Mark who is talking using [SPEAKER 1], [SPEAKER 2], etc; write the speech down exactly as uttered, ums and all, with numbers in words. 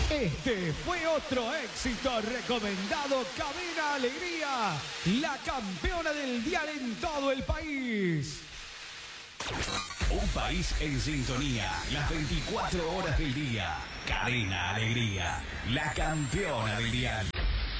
[SPEAKER 1] Este fue otro éxito recomendado. Cadena Alegría, la campeona del dial en todo el país.
[SPEAKER 2] Un país en sintonía, las veinticuatro horas del día. Cadena Alegría, la campeona del dial.